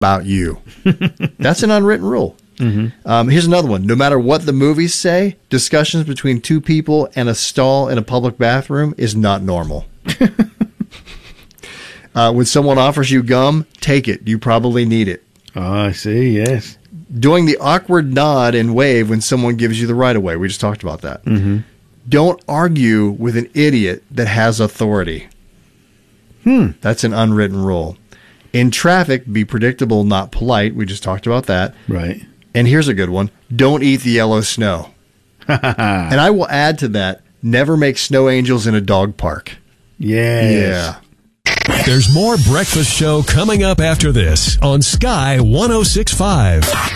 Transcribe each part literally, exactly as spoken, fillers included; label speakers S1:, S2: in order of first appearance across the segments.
S1: about you. That's an unwritten rule.
S2: Mm-hmm.
S1: Um, here's another one. No matter what the movies say, discussions between two people and a stall in a public bathroom is not normal. uh, when someone offers you gum, take it. You probably need it.
S2: Oh, I see, yes.
S1: Doing the awkward nod and wave when someone gives you the right of way. We just talked about that.
S2: Mm-hmm.
S1: Don't argue with an idiot that has authority.
S2: Hmm.
S1: That's an unwritten rule. In traffic, be predictable, not polite. We just talked about that.
S2: Right.
S1: And here's a good one. Don't eat the yellow snow. And I will add to that, never make snow angels in a dog park.
S2: Yes.
S1: Yeah.
S3: There's more Breakfast Show coming up after this on Sky one oh six point five.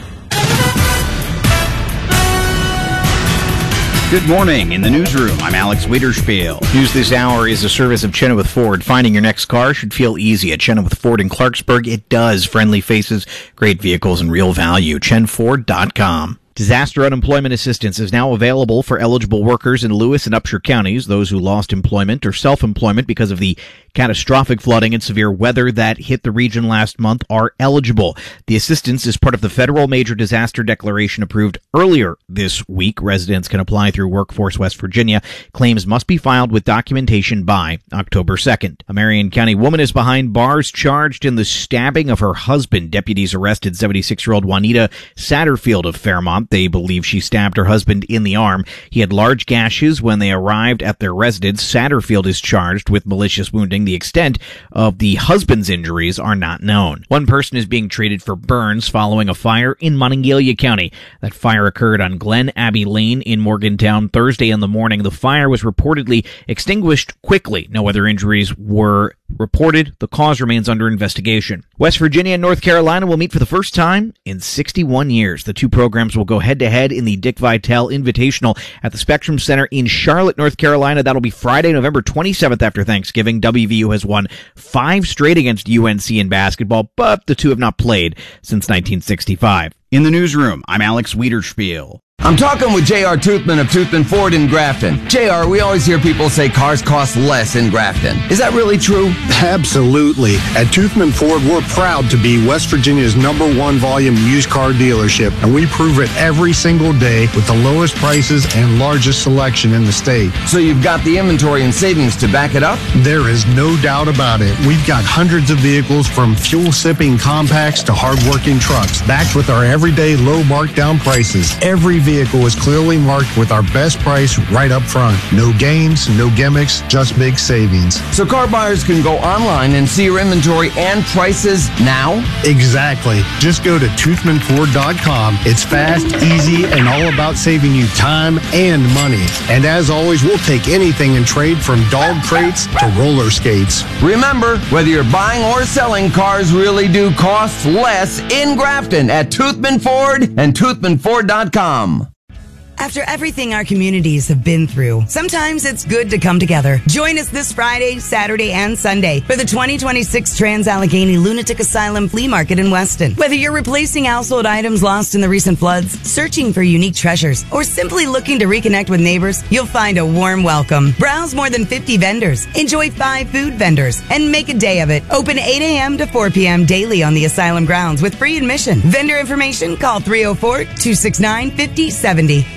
S4: Good morning. In the newsroom, I'm Alex Wiederspiel. News this hour is a service of Chenoweth Ford. Finding your next car should feel easy at Chenoweth Ford in Clarksburg. It does. Friendly faces, great vehicles, and real value. chen ford dot com. Disaster unemployment assistance is now available for eligible workers in Lewis and Upshur counties. Those who lost employment or self-employment because of the catastrophic flooding and severe weather that hit the region last month are eligible. The assistance is part of the federal major disaster declaration approved earlier this week. Residents can apply through Workforce West Virginia. Claims must be filed with documentation by October second. A Marion County woman is behind bars charged in the stabbing of her husband. Deputies arrested seventy-six-year-old Juanita Satterfield of Fairmont. They believe she stabbed her husband in the arm. He had large gashes when they arrived at their residence. Satterfield is charged with malicious wounding. The extent of the husband's injuries are not known. One person is being treated for burns following a fire in Monongalia County. That fire occurred on Glen Abbey Lane in Morgantown Thursday in the morning. The fire was reportedly extinguished quickly. No other injuries were reported. The cause remains under investigation. West Virginia and North Carolina will meet for the first time in sixty-one years. The two programs will go head-to-head in the Dick Vitale Invitational at the Spectrum Center in Charlotte, North Carolina. That'll be Friday, November twenty-seventh after Thanksgiving. W V U has won five straight against U N C in basketball, but the two have not played since nineteen sixty-five. In the newsroom, I'm Alex Wiederspiel.
S5: I'm talking with J R. Toothman of Toothman Ford in Grafton. J R, we always hear people say cars cost less in Grafton. Is that really true?
S6: Absolutely. At Toothman Ford, we're proud to be West Virginia's number one volume used car dealership, and we prove it every single day with the lowest prices and largest selection in the state.
S5: So you've got the inventory and savings to back it up?
S6: There is no doubt about it. We've got hundreds of vehicles from fuel-sipping compacts to hard-working trucks, backed with our everyday low markdown prices. Every vehicle is clearly marked with our best price right up front. No games, no gimmicks, just big savings.
S5: So car buyers can go online and see your inventory and prices now?
S6: Exactly. Just go to toothman ford dot com. It's fast, easy, and all about saving you time and money. And as always, we'll take anything in trade from dog crates to roller skates.
S5: Remember, whether you're buying or selling, cars really do cost less in Grafton at Toothman Ford and toothman ford dot com.
S7: After everything our communities have been through, sometimes it's good to come together. Join us this Friday, Saturday, and Sunday for the twenty twenty-six Trans-Allegheny Lunatic Asylum Flea Market in Weston. Whether you're replacing household items lost in the recent floods, searching for unique treasures, or simply looking to reconnect with neighbors, you'll find a warm welcome. Browse more than fifty vendors, enjoy five food vendors, and make a day of it. Open eight a.m. to four p.m. daily on the asylum grounds with free admission. Vendor information, call three oh four, two six nine, five oh seven oh.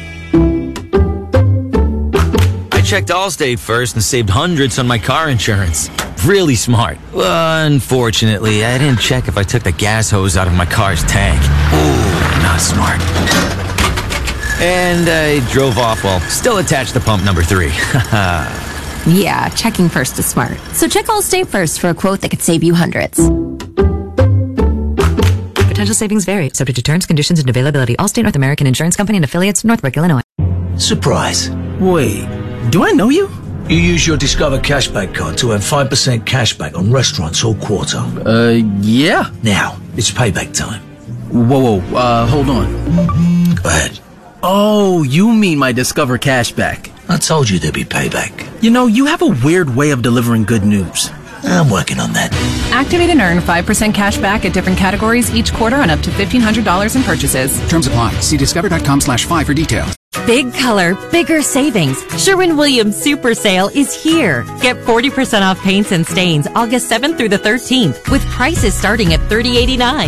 S8: I checked Allstate first and saved hundreds on my car insurance. Really smart. Unfortunately, I didn't check if I took the gas hose out of my car's tank. Ooh, not smart. And I drove off while still attached to pump number three.
S9: Yeah, checking first is smart. So check Allstate first for a quote that could save you hundreds.
S10: Potential savings vary, subject to terms, conditions, and availability. Allstate North American Insurance Company and affiliates, Northbrook, Illinois.
S11: Surprise. Wait, do I know you? You use your Discover Cashback card to earn five percent cashback on restaurants all quarter.
S12: Uh, yeah.
S11: Now, it's payback time.
S12: Whoa, whoa, uh, hold on.
S11: Go ahead.
S12: Oh, you mean my Discover Cashback.
S11: I told you there'd be payback.
S12: You know, you have a weird way of delivering good news.
S11: I'm working on that.
S13: Activate and earn five percent cash back at different categories each quarter on up to fifteen hundred dollars in purchases.
S14: Terms apply. See discover dot com slash five for details. Big color, bigger savings. Sherwin-Williams Super Sale is here. Get forty percent off paints and stains August seventh through the thirteenth with prices starting at thirty eighty-nine.